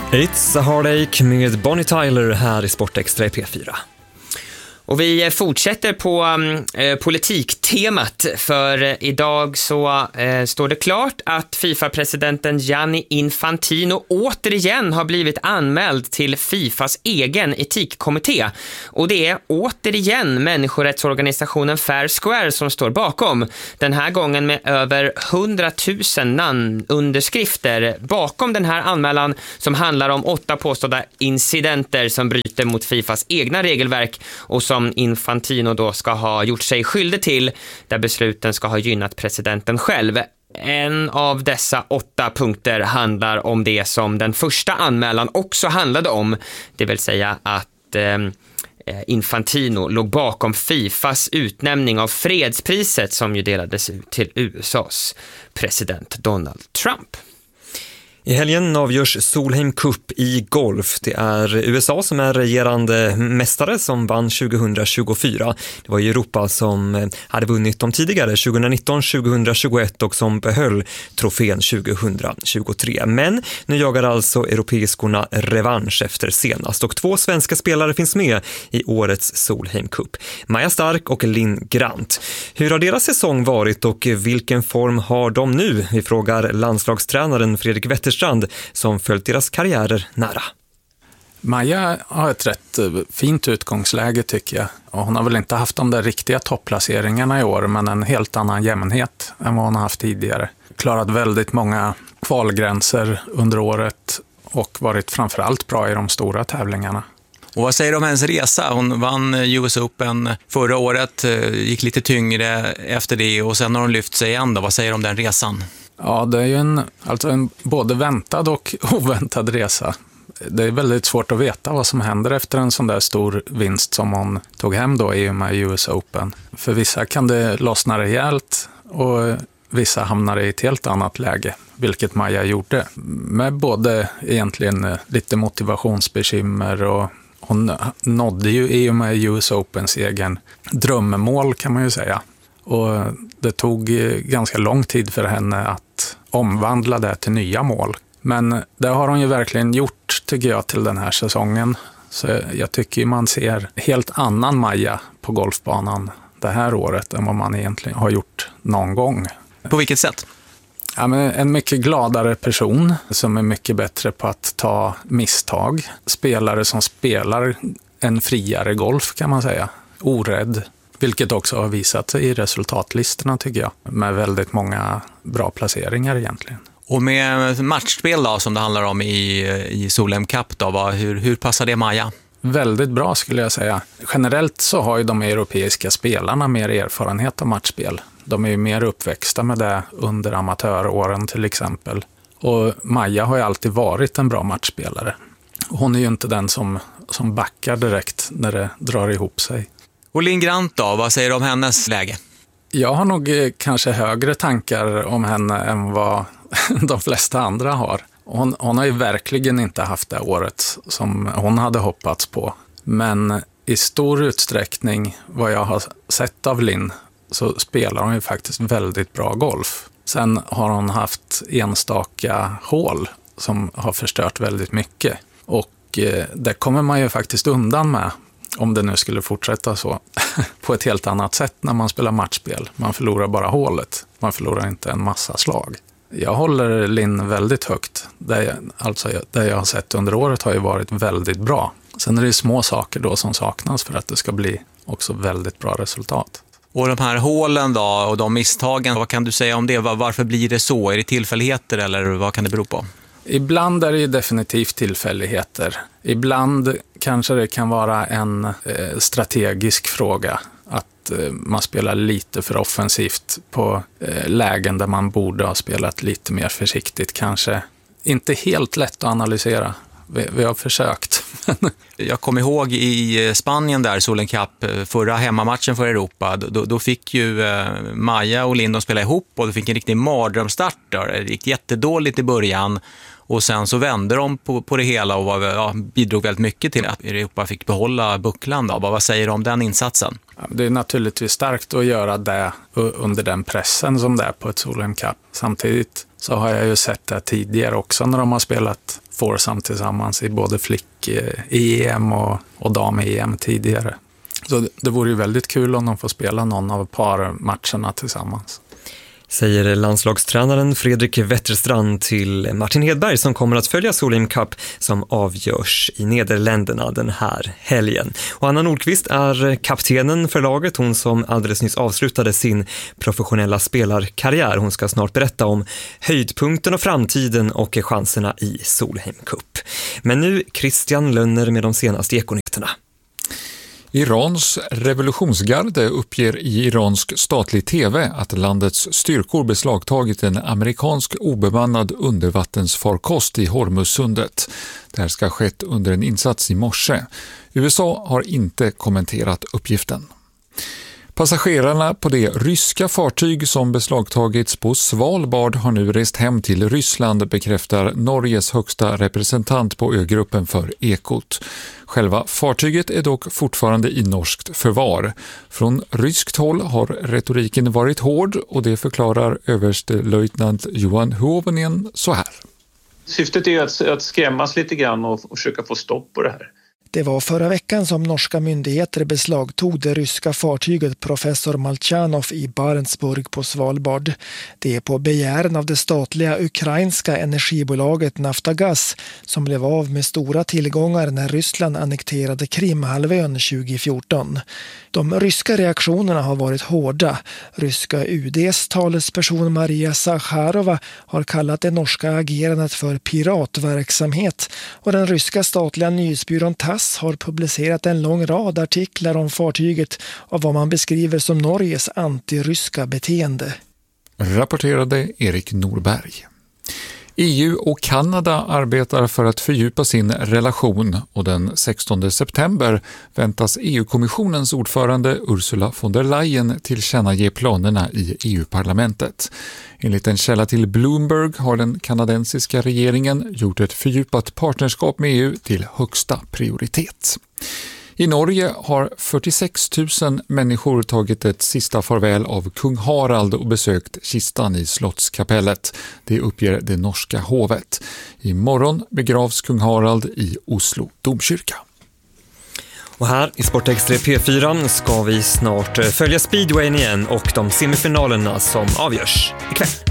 It's a Heartache med Bonnie Tyler här i Sportextra i P4. Och vi fortsätter på politiktemat, för idag så står det klart att FIFA-presidenten Gianni Infantino återigen har blivit anmäld till FIFAs egen etikkommitté. Och det är återigen människorättsorganisationen Fair Square som står bakom. Den här gången med över 100 000 namnunderskrifter bakom den här anmälan som handlar om 8 påstådda incidenter som bryter mot FIFAs egna regelverk och som Infantino då ska ha gjort sig skyldig till, där besluten ska ha gynnat presidenten själv. En av dessa 8 punkter handlar om det som den första anmälan också handlade om, det vill säga att Infantino låg bakom FIFAs utnämning av fredspriset som ju delades ut till USAs president Donald Trump. I helgen avgörs Solheim Cup i golf. Det är USA som är regerande mästare som vann 2024. Det var ju Europa som hade vunnit de tidigare 2019, 2021 och som behöll trofén 2023. Men nu jagar alltså europeiskorna revansch efter senast och 2 svenska spelare finns med i årets Solheim Cup. Maja Stark och Linn Grant. Hur har deras säsong varit och vilken form har de nu? Vi frågar landslagstränaren Fredrik Wetterstrand som följt deras karriärer nära. Maja har ett rätt fint utgångsläge tycker jag. Och hon har väl inte haft de där riktiga topplaceringarna i år, men en helt annan jämnhet än vad hon har haft tidigare. Klarat väldigt många kvalgränser under året och varit framförallt bra i de stora tävlingarna. Och vad säger du om hennes resa? Hon vann US Open förra året, gick lite tyngre efter det och sen har hon lyft sig igen då. Vad säger du om den resan? Ja, det är ju en både väntad och oväntad resa. Det är väldigt svårt att veta vad som händer efter en sån där stor vinst som hon tog hem då i och med US Open. För vissa kan det lossna rejält och vissa hamnar i ett helt annat läge, vilket Maja gjorde. Med både egentligen lite motivationsbekymmer och hon nådde ju i och med US Opens egen drömmål kan man ju säga. Och det tog ganska lång tid för henne att omvandla det till nya mål. Men det har hon ju verkligen gjort tycker jag till den här säsongen. Så jag tycker man ser helt annan Maja på golfbanan det här året än vad man egentligen har gjort någon gång. På vilket sätt? Ja, men en mycket gladare person som är mycket bättre på att ta misstag. Spelare som spelar en friare golf kan man säga. Orädd. Vilket också har visat sig i resultatlistorna tycker jag. Med väldigt många bra placeringar egentligen. Och med matchspel då, som det handlar om i Solheim Cup då, hur passar det Maja? Väldigt bra skulle jag säga. Generellt så har ju de europeiska spelarna mer erfarenhet av matchspel. De är ju mer uppväxta med det under amatöråren till exempel. Och Maja har ju alltid varit en bra matchspelare. Hon är ju inte den som backar direkt när det drar ihop sig. Och Linn Grant då, vad säger du om hennes läge? Jag har nog kanske högre tankar om henne än vad de flesta andra har. Hon har ju verkligen inte haft det året som hon hade hoppats på. Men i stor utsträckning vad jag har sett av Linn så spelar hon ju faktiskt väldigt bra golf. Sen har hon haft enstaka hål som har förstört väldigt mycket. Och det kommer man ju faktiskt undan med. Om det nu skulle fortsätta så, på ett helt annat sätt när man spelar matchspel. Man förlorar bara hålet, man förlorar inte en massa slag. Jag håller Linn väldigt högt. Det jag har sett under året har ju varit väldigt bra. Sen är det små saker då som saknas för att det ska bli också väldigt bra resultat. Och de här hålen då och de misstagen, vad kan du säga om det? Varför blir det så? Är det tillfälligheter eller vad kan det bero på? Ibland är det definitivt tillfälligheter. Ibland kanske det kan vara en strategisk fråga. Att man spelar lite för offensivt på lägen där man borde ha spelat lite mer försiktigt. Kanske inte helt lätt att analysera. Vi har försökt. Jag kommer ihåg i Spanien där, Solheim Cup, förra hemmamatchen för Europa. Då fick ju Maja och Linn spela ihop och de fick en riktig mardrömstart. Det gick jättedåligt i början. Och sen så vände de på det hela och bidrog väldigt mycket till att Europa fick behålla bucklan. Då. Vad säger du om den insatsen? Det är naturligtvis starkt att göra det under den pressen som det är på ett Solheim Cup. Samtidigt så har jag ju sett det tidigare också när de har spelat foursome tillsammans i både flick-EM och dam-EM tidigare. Så det vore ju väldigt kul om de får spela någon av parmatcherna tillsammans. Säger landslagstränaren Fredrik Wetterstrand till Martin Hedberg som kommer att följa Solheim Cup som avgörs i Nederländerna den här helgen. Och Anna Nordqvist är kaptenen för laget, hon som alldeles nyss avslutade sin professionella spelarkarriär. Hon ska snart berätta om höjdpunkten och framtiden och chanserna i Solheim Cup. Men nu Christian Lönner med de senaste ekonyheterna. Irans revolutionsgarde uppger i iransk statlig tv att landets styrkor beslagtagit en amerikansk obemannad undervattensfarkost i Hormuzsundet. Det här ska ha skett under en insats i morse. USA har inte kommenterat uppgiften. Passagerarna på det ryska fartyg som beslagtagits på Svalbard har nu rest hem till Ryssland, bekräftar Norges högsta representant på ögruppen för Ekot. Själva fartyget är dock fortfarande i norskt förvar. Från ryskt håll har retoriken varit hård och det förklarar överstelöjtnant Johan Hovenen så här. Syftet är att skrämmas lite grann och försöka få stopp på det här. Det var förra veckan som norska myndigheter beslagtog det ryska fartyget Professor Malchanov i Barentsburg på Svalbard. Det är på begäran av det statliga ukrainska energibolaget Naftagaz som blev av med stora tillgångar när Ryssland annekterade Krimhalvön 2014. De ryska reaktionerna har varit hårda. Ryska UD:s talesperson Maria Zakharova har kallat det norska agerandet för piratverksamhet och den ryska statliga nyhetsbyrån TASS har publicerat en lång rad artiklar om fartyget och vad man beskriver som Norges antiryska beteende. Rapporterade Erik Norberg. EU och Kanada arbetar för att fördjupa sin relation och den 16 september väntas EU-kommissionens ordförande Ursula von der Leyen tillkännage planerna i EU-parlamentet. Enligt en källa till Bloomberg har den kanadensiska regeringen gjort ett fördjupat partnerskap med EU till högsta prioritet. I Norge har 46 000 människor tagit ett sista farväl av kung Harald och besökt kistan i Slottskapellet. Det uppger det norska hovet. Imorgon begravs kung Harald i Oslo domkyrka. Och här i Sportextra P4 ska vi snart följa speedwayen igen och de semifinalerna som avgörs ikväll.